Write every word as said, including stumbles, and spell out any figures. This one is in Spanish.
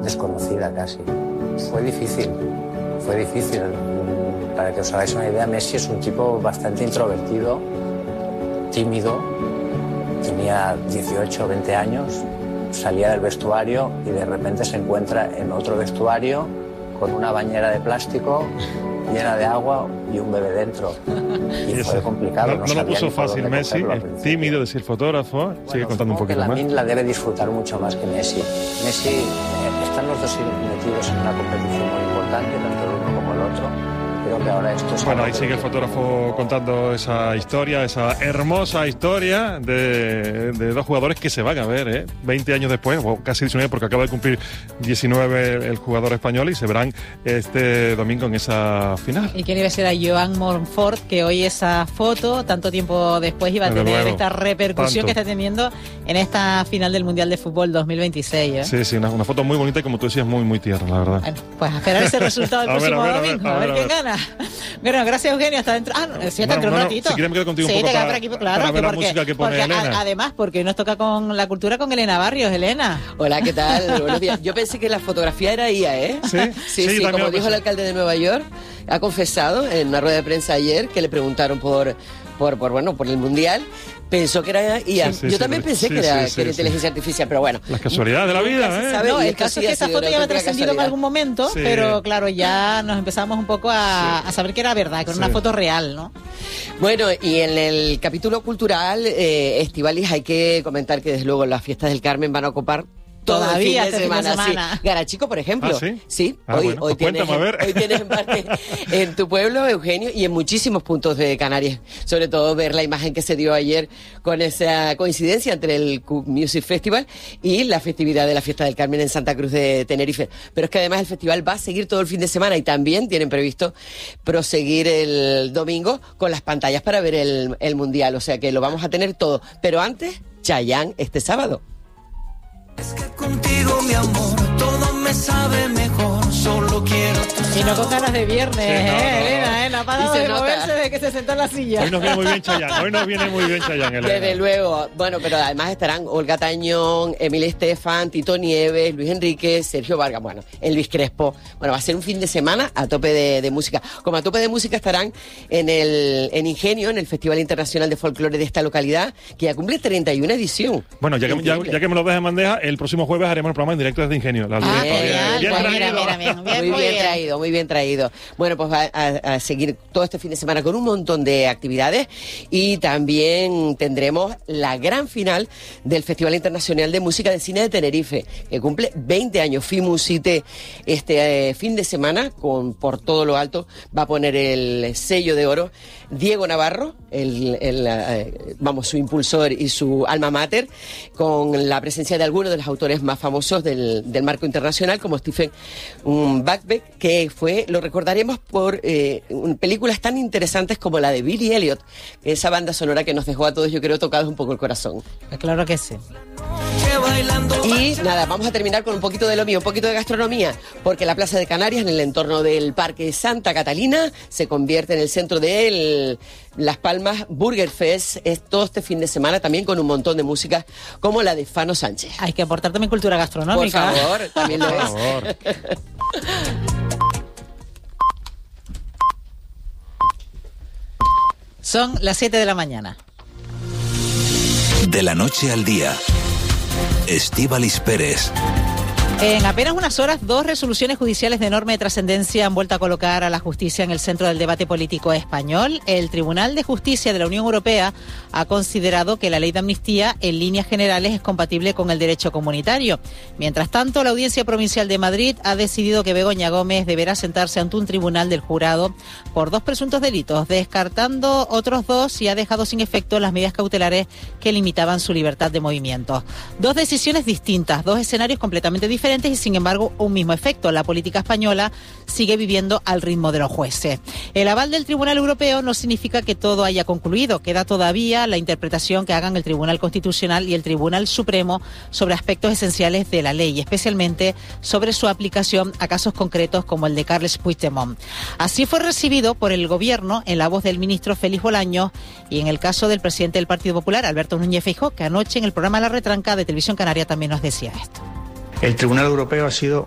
desconocida casi. Fue difícil, fue difícil. Para que os hagáis una idea, Messi es un tipo bastante introvertido, tímido, tenía dieciocho o veinte años, salía del vestuario y de repente se encuentra en otro vestuario con una bañera de plástico llena de agua y un bebé dentro. Y fue complicado. No, no, no lo puso fácil Messi, es tímido, es el fotógrafo. Bueno, sigue contando un poquito que más. Lamine la debe disfrutar mucho más que Messi. Messi, eh, están los dos metidos en una competición muy importante, tanto el uno como el otro. Creo que ahora esto es bueno, ahí sigue el fotógrafo contando esa historia, esa hermosa historia de, de dos jugadores que se van a ver, ¿eh? veinte años después, o casi diecinueve, porque acaba de cumplir diecinueve el jugador español, y se verán este domingo en esa final. ¿Y quién iba a ser a Joan Montfort, que hoy esa foto, tanto tiempo después, iba a Desde tener luego, esta repercusión tanto. que está teniendo en esta final del Mundial de Fútbol dos mil veintiséis? ¿eh? Sí, sí, una, una foto muy bonita y, como tú decías, muy, muy tierna, la verdad. Bueno, pues a esperar ese resultado el próximo ver, a ver, domingo, a ver, a ver, a ver quién gana. Bueno, gracias, Eugenio, hasta dentro. Ah, no, sí, hasta dentro no, un ratito. Si quieres me quedo contigo sí, un poco para, por aquí, claro, para ver porque, la música que pone porque Elena. A, además, porque hoy nos toca con la cultura con Elena Barrios. Elena. Hola, ¿qué tal? Buenos días. Yo pensé que la fotografía era I A, ¿eh? Sí, sí, sí, sí como dijo el alcalde de Nueva York, ha confesado en una rueda de prensa ayer que le preguntaron por, por, por bueno, por el Mundial. Pensó que era I A. Sí, sí, Yo sí, también pensé sí, que era, sí, que era sí, inteligencia sí. artificial, pero bueno. Las casualidades de la vida, ¿eh? No, el caso es que esa foto ya me ha trascendido en algún momento, sí. pero claro, ya nos empezamos un poco a, sí. a saber que era verdad, que era sí. una foto real, ¿no? Bueno, y en el capítulo cultural, eh, Estíbaliz, hay que comentar que desde luego las fiestas del Carmen van a ocupar Todavía todo el fin de semana, fin de semana. Sí. Garachico, por ejemplo. ¿Ah, sí? Sí, ah, hoy, bueno, hoy, pues tienes, hoy tienes en parte en tu pueblo, Eugenio, y en muchísimos puntos de Canarias. Sobre todo ver la imagen que se dio ayer con esa coincidencia entre el Cook Music Festival y la festividad de la Fiesta del Carmen en Santa Cruz de Tenerife. Pero es que además el festival va a seguir todo el fin de semana y también tienen previsto proseguir el domingo con las pantallas para ver el, el Mundial. O sea que lo vamos a tener todo. Pero antes, Chayanne este sábado. Es que contigo, mi amor, todo me sabe mejor, solo quiero tu Y no con ganas de viernes, sí, no, ¿eh, no, Elena? ¿eh? No ha parado de nota. moverse desde que se sentó en la silla. Hoy nos viene muy bien Chayanne, hoy nos viene muy bien Chayanne, Elena. Desde luego. Bueno, pero además estarán Olga Tañón, Emilia Estefan, Tito Nieves, Luis Enrique, Sergio Vargas, bueno, Elvis Crespo. Bueno, va a ser un fin de semana a tope de, de música. Como a tope de música estarán en el en Ingenio, en el Festival Internacional de Folclore de esta localidad, que ya cumple treinta y una edición. Bueno, ya que, ya, ya que me lo dejas en bandeja, el próximo jueves haremos el programa en directo desde Ingenio. La ah, bien, bien, bien, pues bien, mira, mira, bien, bien, muy muy bien, bien traído, muy bien traído. Bueno, pues va a, a seguir todo este fin de semana con un montón de actividades y también tendremos la gran final del Festival Internacional de Música de Cine de Tenerife, que cumple veinte años. FIMUSITE este eh, fin de semana, con por todo lo alto, va a poner el sello de oro Diego Navarro, el, el eh, vamos, su impulsor y su alma mater, con la presencia de algunos de los autores más famosos del, del marco internacional, como Stephen um, Backrack, que fue, lo recordaremos por eh, películas tan interesantes como la de Billy Elliot, esa banda sonora que nos dejó a todos, yo creo, tocados un poco el corazón. Claro que sí. Y nada, vamos a terminar con un poquito de lo mío, un poquito de gastronomía, porque la Plaza de Canarias, en el entorno del Parque Santa Catalina, se convierte en el centro de el, Las Palmas Burger Fest, es todo este fin de semana, también con un montón de música como la de Fano Sánchez. Hay que aportar también cultura gastronómica. Por favor, también lo Por es. favor. Son las siete de la mañana. De la noche al día, Estíbaliz Pérez. En apenas unas horas, dos resoluciones judiciales de enorme trascendencia han vuelto a colocar a la justicia en el centro del debate político español. El Tribunal de Justicia de la Unión Europea ha considerado que la ley de amnistía, en líneas generales, es compatible con el derecho comunitario. Mientras tanto, la Audiencia Provincial de Madrid ha decidido que Begoña Gómez deberá sentarse ante un tribunal del jurado por dos presuntos delitos, descartando otros dos, y ha dejado sin efecto las medidas cautelares que limitaban su libertad de movimiento. Dos decisiones distintas, dos escenarios completamente diferentes, y sin embargo un mismo efecto. La política española sigue viviendo al ritmo de los jueces. El aval del Tribunal Europeo no significa que todo haya concluido. Queda todavía la interpretación que hagan el Tribunal Constitucional y el Tribunal Supremo sobre aspectos esenciales de la ley, especialmente sobre su aplicación a casos concretos como el de Carles Puigdemont. Así fue recibido por el Gobierno en la voz del ministro Félix Bolaños y en el caso del presidente del Partido Popular, Alberto Núñez Feijóo, que anoche en el programa La Retranca de Televisión Canaria también nos decía esto. El Tribunal Europeo ha sido